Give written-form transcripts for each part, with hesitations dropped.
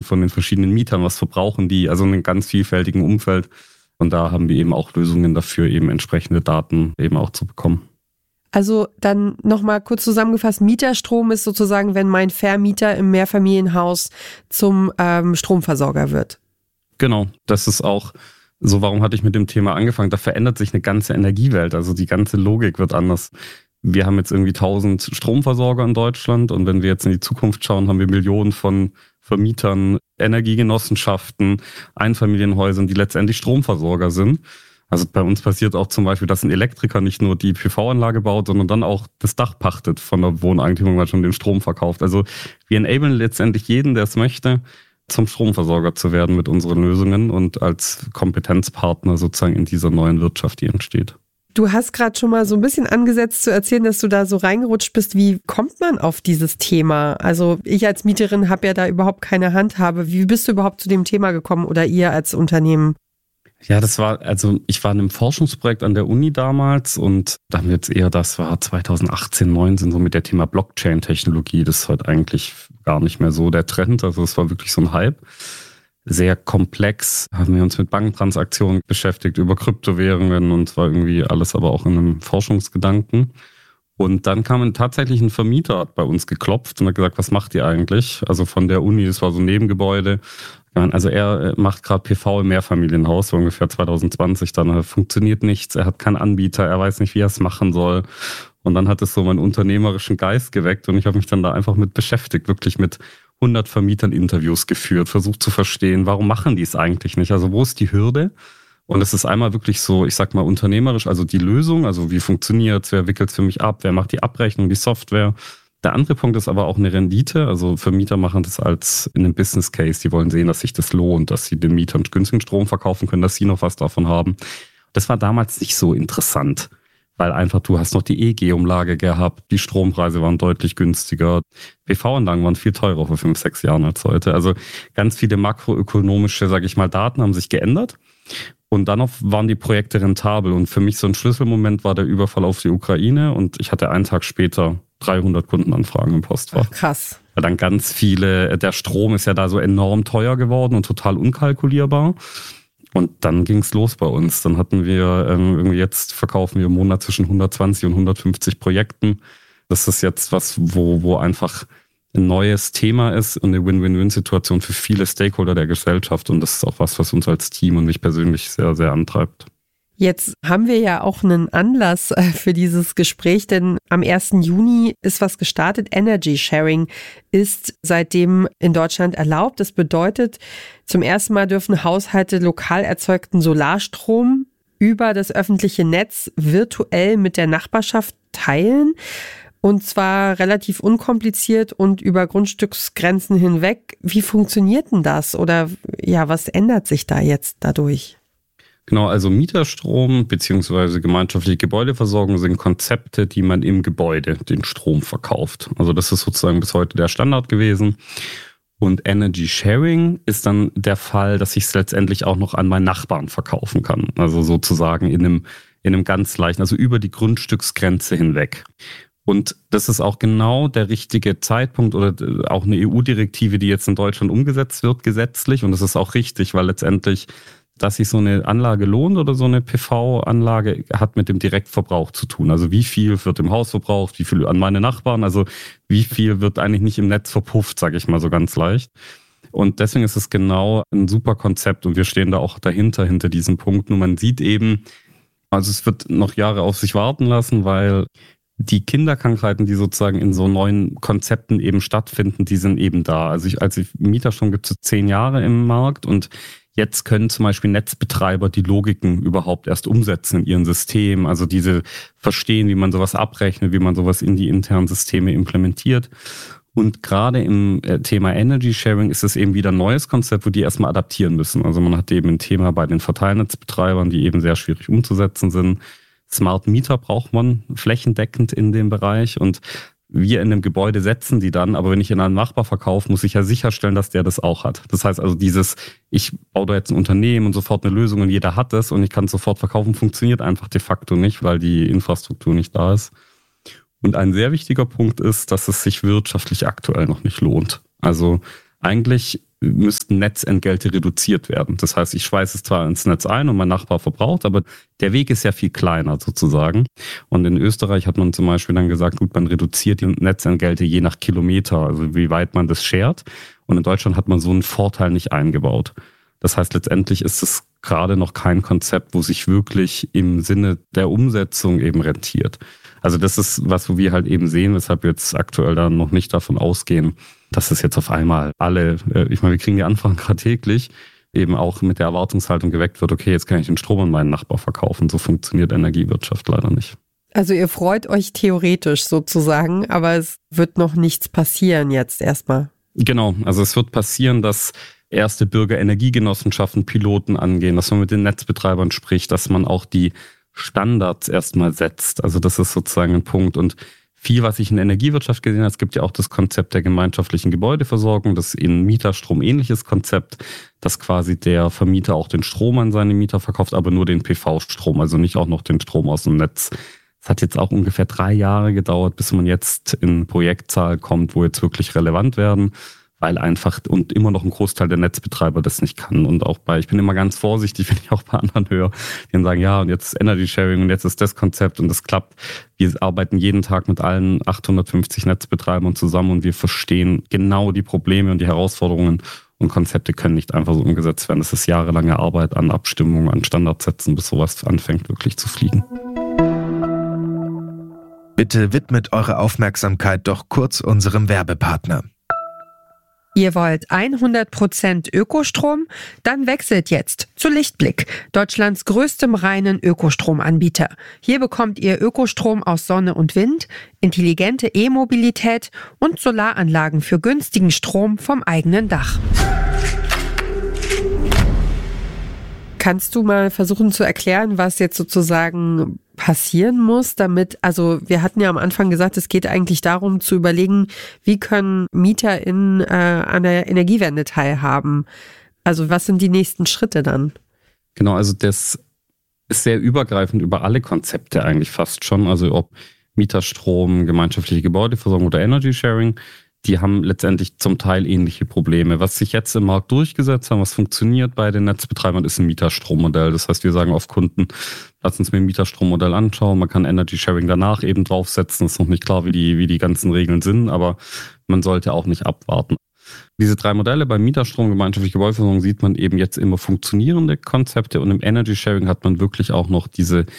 von den verschiedenen Mietern, was verbrauchen die, also in einem ganz vielfältigen Umfeld. Und da haben wir eben auch Lösungen dafür, eben entsprechende Daten eben auch zu bekommen. Also dann nochmal kurz zusammengefasst, Mieterstrom ist sozusagen, wenn mein Vermieter im Mehrfamilienhaus zum Stromversorger wird. Genau, das ist auch so, warum hatte ich mit dem Thema angefangen? Da verändert sich eine ganze Energiewelt, also die ganze Logik wird anders. Wir haben jetzt irgendwie 1000 Stromversorger in Deutschland und wenn wir jetzt in die Zukunft schauen, haben wir Millionen von Vermietern, Energiegenossenschaften, Einfamilienhäusern, die letztendlich Stromversorger sind. Also bei uns passiert auch zum Beispiel, dass ein Elektriker nicht nur die PV-Anlage baut, sondern dann auch das Dach pachtet von der Wohneigentümung, weil schon den Strom verkauft. Also wir enablen letztendlich jeden, der es möchte, zum Stromversorger zu werden mit unseren Lösungen und als Kompetenzpartner sozusagen in dieser neuen Wirtschaft, die entsteht. Du hast gerade schon mal so ein bisschen angesetzt zu erzählen, dass du da so reingerutscht bist. Wie kommt man auf dieses Thema? Also ich als Mieterin habe ja da überhaupt keine Handhabe. Wie bist du überhaupt zu dem Thema gekommen oder ihr als Unternehmen? Ja, ich war in einem Forschungsprojekt an der Uni damals und da haben wir jetzt eher, das war 2018, 19 so mit der Thema Blockchain-Technologie. Das ist heute eigentlich gar nicht mehr so der Trend. Also es war wirklich so ein Hype. Sehr komplex, haben wir uns mit Banktransaktionen beschäftigt, über Kryptowährungen und war irgendwie alles aber auch in einem Forschungsgedanken. Und dann kam tatsächlich ein Vermieter, hat bei uns geklopft und hat gesagt, was macht ihr eigentlich? Also von der Uni, das war so ein Nebengebäude. Also er macht gerade PV im Mehrfamilienhaus, so ungefähr 2020, dann funktioniert nichts, er hat keinen Anbieter, er weiß nicht, wie er es machen soll. Und dann hat es so meinen unternehmerischen Geist geweckt und ich habe mich dann da einfach mit beschäftigt, wirklich mit 100 Vermietern Interviews geführt, versucht zu verstehen, warum machen die es eigentlich nicht? Also wo ist die Hürde? Und es ist einmal wirklich so, ich sag mal unternehmerisch, also die Lösung, also wie funktioniert es, wer wickelt es für mich ab, wer macht die Abrechnung, die Software. Der andere Punkt ist aber auch eine Rendite. Also Vermieter machen das als in einem Business Case. Die wollen sehen, dass sich das lohnt, dass sie den Mietern günstigen Strom verkaufen können, dass sie noch was davon haben. Das war damals nicht so interessant, weil einfach du hast noch die EEG-Umlage gehabt, die Strompreise waren deutlich günstiger. PV-Anlagen waren viel teurer vor 5, 6 Jahren als heute. Also ganz viele makroökonomische, sage ich mal, Daten haben sich geändert. Und dann waren die Projekte rentabel. Und für mich so ein Schlüsselmoment war der Überfall auf die Ukraine. Und ich hatte einen Tag später 300 Kundenanfragen im Postfach. Ach, krass. Ja, dann ganz viele, der Strom ist ja da so enorm teuer geworden und total unkalkulierbar. Und dann ging's los bei uns. Dann hatten wir, irgendwie jetzt verkaufen wir im Monat zwischen 120 und 150 Projekten. Das ist jetzt was, wo einfach ein neues Thema ist und eine Win-Win-Win-Situation für viele Stakeholder der Gesellschaft. Und das ist auch was uns als Team und mich persönlich sehr, sehr antreibt. Jetzt haben wir ja auch einen Anlass für dieses Gespräch, denn am 1. Juni ist was gestartet. Energy Sharing ist seitdem in Deutschland erlaubt. Das bedeutet, zum ersten Mal dürfen Haushalte lokal erzeugten Solarstrom über das öffentliche Netz virtuell mit der Nachbarschaft teilen. Und zwar relativ unkompliziert und über Grundstücksgrenzen hinweg. Wie funktioniert denn das? Oder ja, was ändert sich da jetzt dadurch? Genau, also Mieterstrom bzw. gemeinschaftliche Gebäudeversorgung sind Konzepte, die man im Gebäude den Strom verkauft. Also das ist sozusagen bis heute der Standard gewesen. Und Energy Sharing ist dann der Fall, dass ich es letztendlich auch noch an meinen Nachbarn verkaufen kann. Also sozusagen in einem ganz leichten, also über die Grundstücksgrenze hinweg. Und das ist auch genau der richtige Zeitpunkt oder auch eine EU-Direktive, die jetzt in Deutschland umgesetzt wird, gesetzlich. Und das ist auch richtig, weil letztendlich, dass sich so eine Anlage lohnt oder so eine PV-Anlage, hat mit dem Direktverbrauch zu tun. Also wie viel wird im Haus verbraucht, wie viel an meine Nachbarn, also wie viel wird eigentlich nicht im Netz verpufft, sage ich mal so ganz leicht. Und deswegen ist es genau ein super Konzept und wir stehen da auch dahinter, hinter diesem Punkt. Nur man sieht eben, also es wird noch Jahre auf sich warten lassen, weil die Kinderkrankheiten, die sozusagen in so neuen Konzepten eben stattfinden, die sind eben da. Also Mieterstrom gibt es 10 Jahre im Markt und jetzt können zum Beispiel Netzbetreiber die Logiken überhaupt erst umsetzen in ihren Systemen. Also diese verstehen, wie man sowas abrechnet, wie man sowas in die internen Systeme implementiert. Und gerade im Thema Energy Sharing ist es eben wieder ein neues Konzept, wo die erstmal adaptieren müssen. Also man hat eben ein Thema bei den Verteilnetzbetreibern, die eben sehr schwierig umzusetzen sind. Smart Meter braucht man flächendeckend in dem Bereich und wir in einem Gebäude setzen die dann, aber wenn ich in einen Nachbar verkaufe, muss ich ja sicherstellen, dass der das auch hat. Das heißt also ich baue da jetzt ein Unternehmen und sofort eine Lösung und jeder hat das und ich kann es sofort verkaufen, funktioniert einfach de facto nicht, weil die Infrastruktur nicht da ist. Und ein sehr wichtiger Punkt ist, dass es sich wirtschaftlich aktuell noch nicht lohnt. Also Eigentlich müssten Netzentgelte reduziert werden. Das heißt, ich schweiße es zwar ins Netz ein und mein Nachbar verbraucht, aber der Weg ist ja viel kleiner sozusagen. Und in Österreich hat man zum Beispiel dann gesagt, gut, man reduziert die Netzentgelte je nach Kilometer, also wie weit man das shared. Und in Deutschland hat man so einen Vorteil nicht eingebaut. Das heißt, letztendlich ist es gerade noch kein Konzept, wo sich wirklich im Sinne der Umsetzung eben rentiert. Also das ist was, wo wir halt eben sehen, weshalb wir jetzt aktuell dann noch nicht davon ausgehen, dass es jetzt auf einmal alle, ich meine, wir kriegen die Anfragen gerade täglich, eben auch mit der Erwartungshaltung geweckt wird, okay, jetzt kann ich den Strom an meinen Nachbar verkaufen. So funktioniert Energiewirtschaft leider nicht. Also ihr freut euch theoretisch sozusagen, aber es wird noch nichts passieren jetzt erstmal. Genau, also es wird passieren, dass erste Bürgerenergiegenossenschaften Piloten angehen, dass man mit den Netzbetreibern spricht, dass man auch die Standards erstmal setzt. Also das ist sozusagen ein Punkt. Und viel, was ich in der Energiewirtschaft gesehen habe, es gibt ja auch das Konzept der gemeinschaftlichen Gebäudeversorgung, das ist in Mieterstrom ähnliches Konzept, dass quasi der Vermieter auch den Strom an seine Mieter verkauft, aber nur den PV-Strom, also nicht auch noch den Strom aus dem Netz. Es hat jetzt auch ungefähr 3 Jahre gedauert, bis man jetzt in Projektzahl kommt, wo jetzt wirklich relevant werden, weil einfach und immer noch ein Großteil der Netzbetreiber das nicht kann. Und auch ich bin immer ganz vorsichtig, wenn ich auch bei anderen höre, die dann sagen, ja, und jetzt ist Energy Sharing und jetzt ist das Konzept und das klappt. Wir arbeiten jeden Tag mit allen 850 Netzbetreibern zusammen und wir verstehen genau die Probleme und die Herausforderungen und Konzepte können nicht einfach so umgesetzt werden. Es ist jahrelange Arbeit an Abstimmungen, an Standardsätzen, bis sowas anfängt wirklich zu fliegen. Bitte widmet eure Aufmerksamkeit doch kurz unserem Werbepartner. Ihr wollt 100% Ökostrom? Dann wechselt jetzt zu Lichtblick, Deutschlands größtem reinen Ökostromanbieter. Hier bekommt ihr Ökostrom aus Sonne und Wind, intelligente E-Mobilität und Solaranlagen für günstigen Strom vom eigenen Dach. Kannst du mal versuchen zu erklären, was jetzt sozusagen passieren muss, damit, also wir hatten ja am Anfang gesagt, es geht eigentlich darum zu überlegen, wie können MieterInnen an der Energiewende teilhaben? Also was sind die nächsten Schritte dann? Genau, also das ist sehr übergreifend über alle Konzepte eigentlich fast schon, also ob Mieterstrom, gemeinschaftliche Gebäudeversorgung oder Energy Sharing, die haben letztendlich zum Teil ähnliche Probleme. Was sich jetzt im Markt durchgesetzt hat, was funktioniert bei den Netzbetreibern, ist ein Mieterstrommodell. Das heißt, wir sagen auf Kunden, lass uns mir ein Mieterstrommodell anschauen. Man kann Energy Sharing danach eben draufsetzen. Ist noch nicht klar, wie die ganzen Regeln sind, aber man sollte auch nicht abwarten. Diese 3 Modelle beim Mieterstrom, gemeinschaftliche Gebäudeversorgung sieht man eben jetzt immer funktionierende Konzepte und im Energy Sharing hat man wirklich auch noch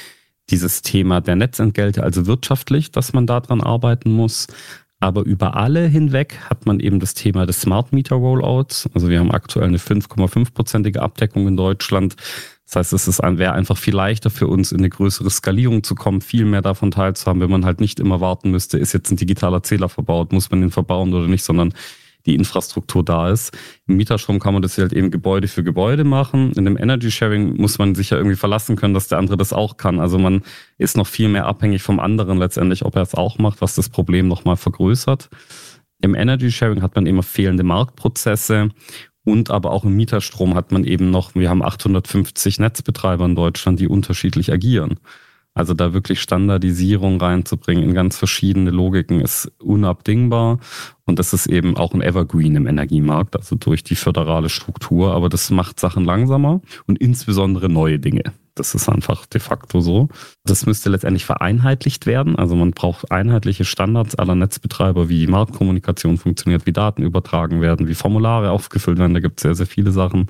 dieses Thema der Netzentgelte, also wirtschaftlich, dass man daran arbeiten muss. Aber über alle hinweg hat man eben das Thema des Smart Meter Rollouts. Also wir haben aktuell eine 5,5%ige Abdeckung in Deutschland. Das heißt, wäre einfach viel leichter für uns, in eine größere Skalierung zu kommen, viel mehr davon teilzuhaben, wenn man halt nicht immer warten müsste, ist jetzt ein digitaler Zähler verbaut, muss man den verbauen oder nicht, sondern die Infrastruktur da ist. Im Mieterstrom kann man das halt eben Gebäude für Gebäude machen. In dem Energy Sharing muss man sich ja irgendwie verlassen können, dass der andere das auch kann. Also man ist noch viel mehr abhängig vom anderen letztendlich, ob er es auch macht, was das Problem nochmal vergrößert. Im Energy Sharing hat man immer fehlende Marktprozesse und aber auch im Mieterstrom hat man eben noch, wir haben 850 Netzbetreiber in Deutschland, die unterschiedlich agieren. Also da wirklich Standardisierung reinzubringen in ganz verschiedene Logiken ist unabdingbar. Und das ist eben auch ein Evergreen im Energiemarkt, also durch die föderale Struktur. Aber das macht Sachen langsamer und insbesondere neue Dinge. Das ist einfach de facto so. Das müsste letztendlich vereinheitlicht werden. Also man braucht einheitliche Standards aller Netzbetreiber, wie Marktkommunikation funktioniert, wie Daten übertragen werden, wie Formulare aufgefüllt werden. Da gibt es sehr, sehr viele Sachen.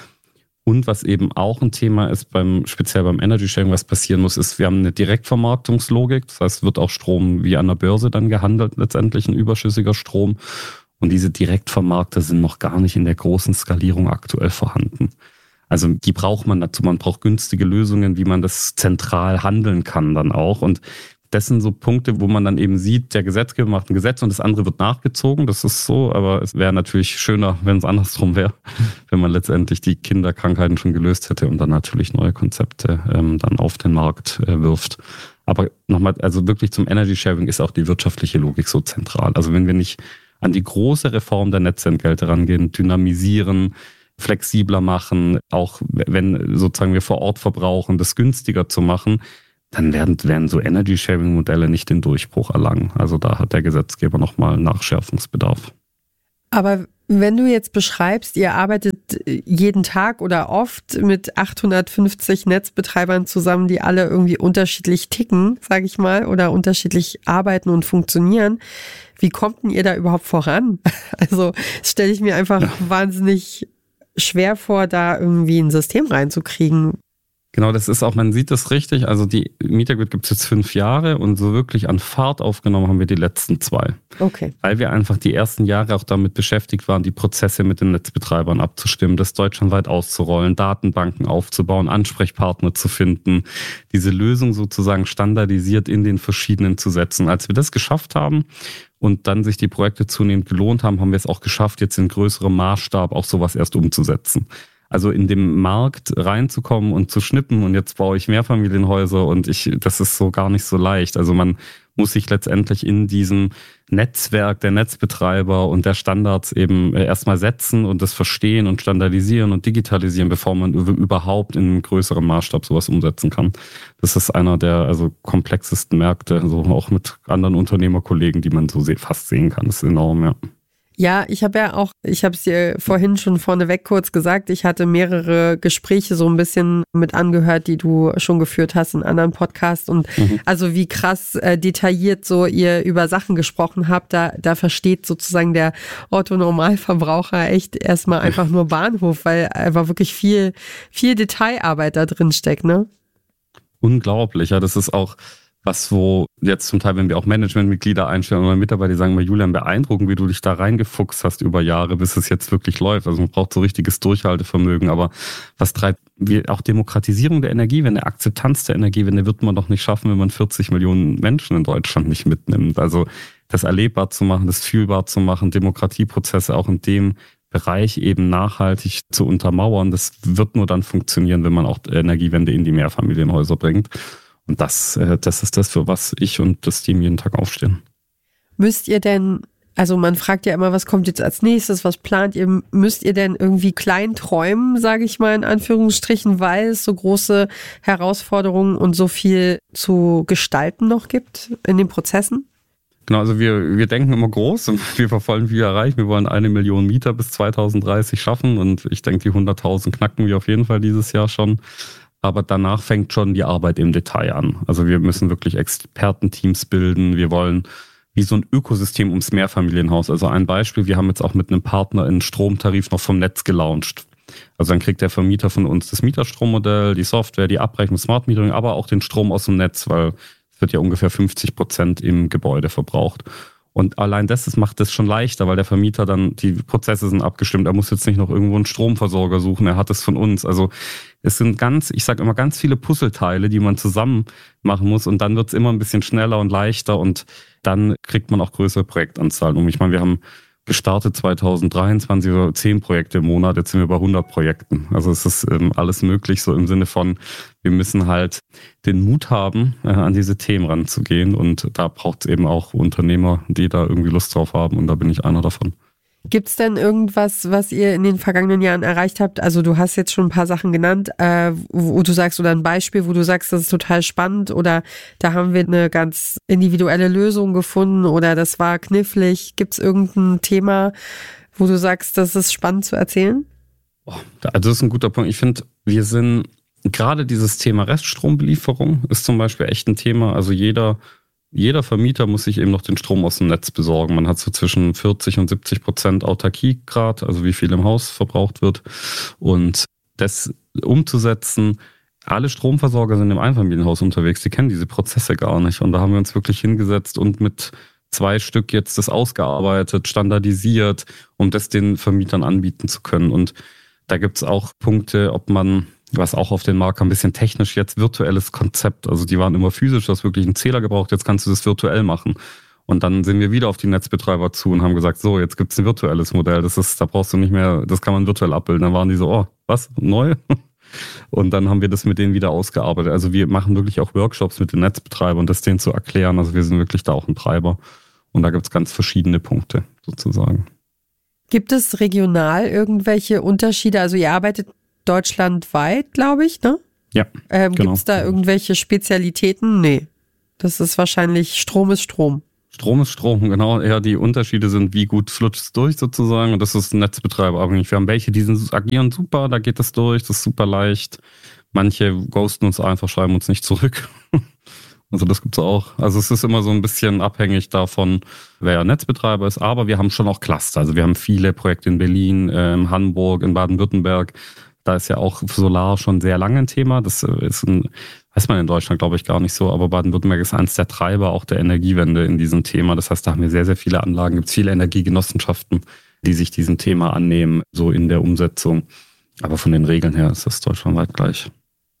Und was eben auch ein Thema ist, speziell beim Energy Sharing, was passieren muss, ist, wir haben eine Direktvermarktungslogik. Das heißt, wird auch Strom wie an der Börse dann gehandelt, letztendlich ein überschüssiger Strom. Und diese Direktvermarkter sind noch gar nicht in der großen Skalierung aktuell vorhanden. Also die braucht man dazu. Man braucht günstige Lösungen, wie man das zentral handeln kann dann auch. Und das sind so Punkte, wo man dann eben sieht, der Gesetzgeber macht ein Gesetz und das andere wird nachgezogen. Das ist so, aber es wäre natürlich schöner, wenn es andersrum wäre, wenn man letztendlich die Kinderkrankheiten schon gelöst hätte und dann natürlich neue Konzepte dann auf den Markt wirft. Aber nochmal, also wirklich zum Energy Sharing ist auch die wirtschaftliche Logik so zentral. Also wenn wir nicht an die große Reform der Netzentgelte rangehen, dynamisieren, flexibler machen, auch wenn sozusagen wir vor Ort verbrauchen, das günstiger zu machen, dann werden so Energy-Sharing-Modelle nicht den Durchbruch erlangen. Also da hat der Gesetzgeber nochmal Nachschärfungsbedarf. Aber Wenn du jetzt beschreibst, ihr arbeitet jeden Tag oder oft mit 850 Netzbetreibern zusammen, die alle irgendwie unterschiedlich ticken, sage ich mal, oder unterschiedlich arbeiten und funktionieren, wie kommt denn ihr da überhaupt voran? Also stelle ich mir einfach wahnsinnig schwer vor, da irgendwie ein System reinzukriegen. Genau, das ist auch, man sieht das richtig, also die Mietergrid gibt es jetzt 5 Jahre und so wirklich an Fahrt aufgenommen haben wir die letzten 2. Okay. Weil wir einfach die ersten Jahre auch damit beschäftigt waren, die Prozesse mit den Netzbetreibern abzustimmen, das deutschlandweit auszurollen, Datenbanken aufzubauen, Ansprechpartner zu finden, diese Lösung sozusagen standardisiert in den verschiedenen zu setzen. Als wir das geschafft haben und dann sich die Projekte zunehmend gelohnt haben, haben wir es auch geschafft, jetzt in größerem Maßstab auch sowas erst umzusetzen. Also in dem Markt reinzukommen und zu schnippen und jetzt baue ich Mehrfamilienhäuser und das ist so gar nicht so leicht. Also man muss sich letztendlich in diesem Netzwerk der Netzbetreiber und der Standards eben erstmal setzen und das verstehen und standardisieren und digitalisieren, bevor man überhaupt in einem größeren Maßstab sowas umsetzen kann. Das ist einer der komplexesten Märkte, so auch mit anderen Unternehmerkollegen, die man so fast sehen kann. Das ist enorm, ja. Ja, ich habe es dir vorhin schon vorneweg kurz gesagt, ich hatte mehrere Gespräche so ein bisschen mit angehört, die du schon geführt hast in anderen Podcasts und also wie krass detailliert so ihr über Sachen gesprochen habt, da versteht sozusagen der Otto-Normalverbraucher echt erstmal einfach nur Bahnhof, weil einfach wirklich viel Detailarbeit da drin steckt, ne? Unglaublich, ja, das ist auch was, wo jetzt zum Teil, wenn wir auch Managementmitglieder einstellen oder Mitarbeiter, die sagen mal, Julian, beeindruckend, wie du dich da reingefuchst hast über Jahre, bis es jetzt wirklich läuft. Also man braucht so richtiges Durchhaltevermögen, aber was treibt auch Demokratisierung der Energiewende, Akzeptanz der Energiewende wird man doch nicht schaffen, wenn man 40 Millionen Menschen in Deutschland nicht mitnimmt. Also das erlebbar zu machen, das fühlbar zu machen, Demokratieprozesse auch in dem Bereich eben nachhaltig zu untermauern, das wird nur dann funktionieren, wenn man auch Energiewende in die Mehrfamilienhäuser bringt. Und das ist das, für was ich und das Team jeden Tag aufstehen. Müsst ihr denn, also man fragt ja immer, was kommt jetzt als nächstes, was plant ihr, müsst ihr denn irgendwie klein träumen, sage ich mal in Anführungsstrichen, weil es so große Herausforderungen und so viel zu gestalten noch gibt in den Prozessen? Genau, also wir denken immer groß und wir verfolgen, wie wir erreichen. Wir wollen 1 Million Mieter bis 2030 schaffen und ich denke, die 100.000 knacken wir auf jeden Fall dieses Jahr schon. Aber danach fängt schon die Arbeit im Detail an. Also wir müssen wirklich Expertenteams bilden. Wir wollen wie so ein Ökosystem ums Mehrfamilienhaus. Also ein Beispiel, wir haben jetzt auch mit einem Partner einen Stromtarif noch vom Netz gelauncht. Also dann kriegt der Vermieter von uns das Mieterstrommodell, die Software, die Abrechnung, Smart Metering, aber auch den Strom aus dem Netz, weil es wird ja ungefähr 50% im Gebäude verbraucht. Und allein das macht es schon leichter, weil der Vermieter dann, die Prozesse sind abgestimmt, er muss jetzt nicht noch irgendwo einen Stromversorger suchen, er hat es von uns. Also es sind ich sage immer, ganz viele Puzzleteile, die man zusammen machen muss und dann wird es immer ein bisschen schneller und leichter und dann kriegt man auch größere Projektanzahlen. Ich meine, wir haben gestartet 2023 über 10 Projekte im Monat, jetzt sind wir bei 100 Projekten. Also es ist alles möglich, so im Sinne von, wir müssen halt den Mut haben, an diese Themen ranzugehen und da braucht es eben auch Unternehmer, die da irgendwie Lust drauf haben und da bin ich einer davon. Gibt es denn irgendwas, was ihr in den vergangenen Jahren erreicht habt? Also du hast jetzt schon ein paar Sachen genannt, wo du sagst, oder ein Beispiel, wo du sagst, das ist total spannend oder da haben wir eine ganz individuelle Lösung gefunden oder das war knifflig. Gibt es irgendein Thema, wo du sagst, das ist spannend zu erzählen? Also das ist ein guter Punkt. Ich finde, wir sind gerade dieses Thema Reststrombelieferung ist zum Beispiel echt ein Thema. Also jeder Vermieter muss sich eben noch den Strom aus dem Netz besorgen. Man hat so zwischen 40% und 70% Autarkiegrad, also wie viel im Haus verbraucht wird. Und das umzusetzen, alle Stromversorger sind im Einfamilienhaus unterwegs, die kennen diese Prozesse gar nicht. Und da haben wir uns wirklich hingesetzt und mit 2 Stück jetzt das ausgearbeitet, standardisiert, um das den Vermietern anbieten zu können. Und da gibt es auch Punkte, ob man, was auch auf den Markt ein bisschen technisch jetzt, virtuelles Konzept. Also die waren immer physisch, du hast wirklich einen Zähler gebraucht, jetzt kannst du das virtuell machen. Und dann sind wir wieder auf die Netzbetreiber zu und haben gesagt, so, jetzt gibt's ein virtuelles Modell, da brauchst du nicht mehr, das kann man virtuell abbilden. Dann waren die so, oh, was, neu? Und dann haben wir das mit denen wieder ausgearbeitet. Also wir machen wirklich auch Workshops mit den Netzbetreibern, das denen zu erklären. Also wir sind wirklich da auch ein Treiber. Und da gibt's ganz verschiedene Punkte sozusagen. Gibt es regional irgendwelche Unterschiede? Also ihr arbeitet deutschlandweit, glaube ich, ne? Ja, genau. Gibt es da irgendwelche Spezialitäten? Nee. Das ist wahrscheinlich, Strom ist Strom. Strom ist Strom, genau. Eher die Unterschiede sind, wie gut flutscht es durch sozusagen. Und das ist netzbetreiberabhängig. Wir haben welche, die agieren super, da geht das durch, das ist super leicht. Manche ghosten uns einfach, schreiben uns nicht zurück. Also das gibt's auch. Also es ist immer so ein bisschen abhängig davon, wer Netzbetreiber ist. Aber wir haben schon auch Cluster. Also wir haben viele Projekte in Berlin, in Hamburg, in Baden-Württemberg. Da ist ja auch Solar schon sehr lange ein Thema. Das ist weiß man in Deutschland, glaube ich, gar nicht so. Aber Baden-Württemberg ist eines der Treiber auch der Energiewende in diesem Thema. Das heißt, da haben wir sehr, sehr viele Anlagen. Gibt es viele Energiegenossenschaften, die sich diesem Thema annehmen, so in der Umsetzung. Aber von den Regeln her ist das deutschlandweit gleich.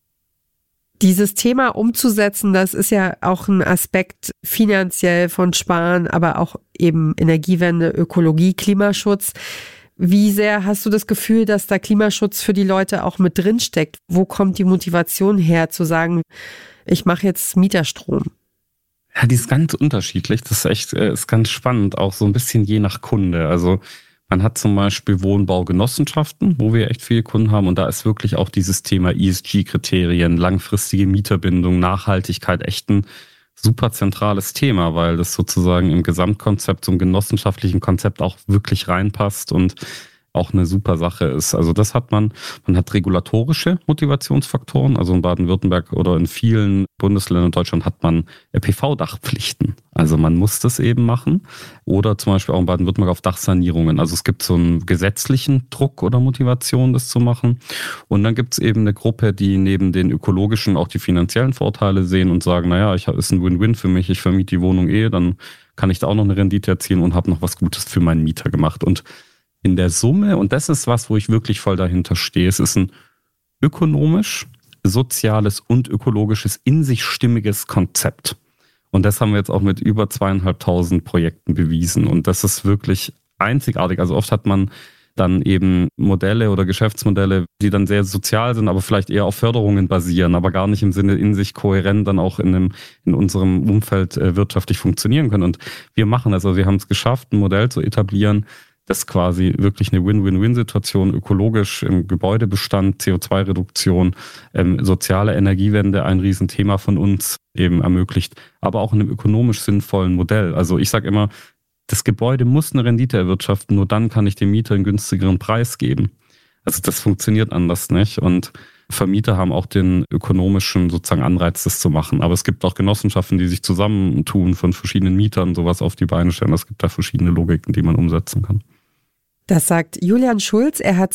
Dieses Thema umzusetzen, das ist ja auch ein Aspekt finanziell von Sparen, aber auch eben Energiewende, Ökologie, Klimaschutz. Wie sehr hast du das Gefühl, dass da Klimaschutz für die Leute auch mit drin steckt? Wo kommt die Motivation her, zu sagen, ich mache jetzt Mieterstrom? Ja, die ist ganz unterschiedlich. Das ist ganz spannend, auch so ein bisschen je nach Kunde. Also man hat zum Beispiel Wohnbaugenossenschaften, wo wir echt viele Kunden haben. Und da ist wirklich auch dieses Thema ESG-Kriterien, langfristige Mieterbindung, Nachhaltigkeit echt ein super zentrales Thema, weil das sozusagen im Gesamtkonzept, zum genossenschaftlichen Konzept auch wirklich reinpasst und auch eine super Sache ist. Also das hat man hat regulatorische Motivationsfaktoren. Also in Baden-Württemberg oder in vielen Bundesländern in Deutschland hat man PV-Dachpflichten. Also man muss das eben machen. Oder zum Beispiel auch in Baden-Württemberg auf Dachsanierungen. Also es gibt so einen gesetzlichen Druck oder Motivation, das zu machen. Und dann gibt es eben eine Gruppe, die neben den ökologischen auch die finanziellen Vorteile sehen und sagen, naja, ist ein Win-Win für mich, ich vermiete die Wohnung dann kann ich da auch noch eine Rendite erzielen und habe noch was Gutes für meinen Mieter gemacht. Und in der Summe, und das ist was, wo ich wirklich voll dahinter stehe, es ist ein ökonomisch, soziales und ökologisches, in sich stimmiges Konzept. Und das haben wir jetzt auch mit über 2.500 Projekten bewiesen. Und das ist wirklich einzigartig. Also oft hat man dann eben Modelle oder Geschäftsmodelle, die dann sehr sozial sind, aber vielleicht eher auf Förderungen basieren, aber gar nicht im Sinne in sich kohärent dann auch in unserem Umfeld wirtschaftlich funktionieren können. Und wir machen das. Also wir haben es geschafft, ein Modell zu etablieren, das quasi wirklich eine Win-Win-Win-Situation ökologisch im Gebäudebestand, CO2-Reduktion, soziale Energiewende, ein Riesenthema von uns eben ermöglicht, aber auch in einem ökonomisch sinnvollen Modell. Also ich sage immer, das Gebäude muss eine Rendite erwirtschaften, nur dann kann ich dem Mieter einen günstigeren Preis geben. Also das funktioniert anders nicht und Vermieter haben auch den ökonomischen sozusagen Anreiz, das zu machen. Aber es gibt auch Genossenschaften, die sich zusammentun, von verschiedenen Mietern sowas auf die Beine stellen. Es gibt da verschiedene Logiken, die man umsetzen kann. Das sagt Julian Schulz. Er hat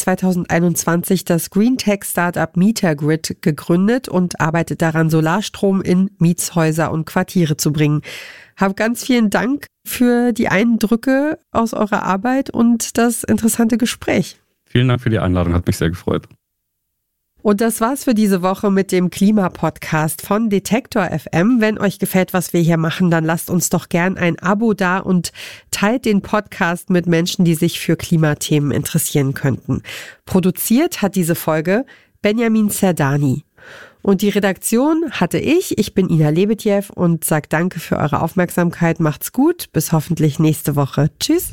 2021 das Green-Tech-Startup MeterGrid gegründet und arbeitet daran, Solarstrom in Mietshäuser und Quartiere zu bringen. Hab ganz vielen Dank für die Eindrücke aus eurer Arbeit und das interessante Gespräch. Vielen Dank für die Einladung, hat mich sehr gefreut. Und das war's für diese Woche mit dem Klima-Podcast von Detektor FM. Wenn euch gefällt, was wir hier machen, dann lasst uns doch gern ein Abo da und teilt den Podcast mit Menschen, die sich für Klimathemen interessieren könnten. Produziert hat diese Folge Benjamin Zerdani. Und die Redaktion hatte ich bin Ina Lebetjew und sage danke für eure Aufmerksamkeit. Macht's gut, bis hoffentlich nächste Woche. Tschüss.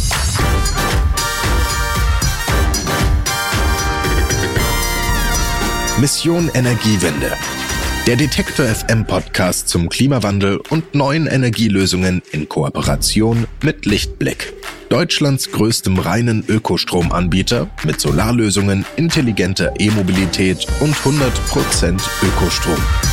Mission Energiewende. Der Detektor FM Podcast zum Klimawandel und neuen Energielösungen in Kooperation mit Lichtblick. Deutschlands größtem reinen Ökostromanbieter mit Solarlösungen, intelligenter E-Mobilität und 100% Ökostrom.